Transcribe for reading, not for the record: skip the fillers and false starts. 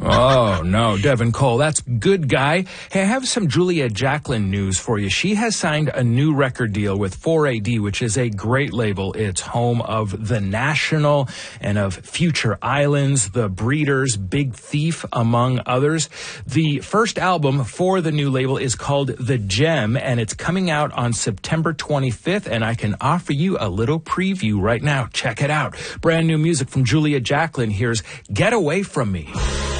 Oh, no, Devin Cole, that's good guy. Hey, I have some Julia Jacklin news for you. She has signed a new record deal with 4AD, which is a great label. It's home of The National and of Future Islands, The Breeders, Big Thief, among others. The first album for the new label is called The Gem, and it's coming out on September 25th, and I can offer you a little preview right now. Check it out. Brand new music from Julia Jacklin. Here's Get Away From Me.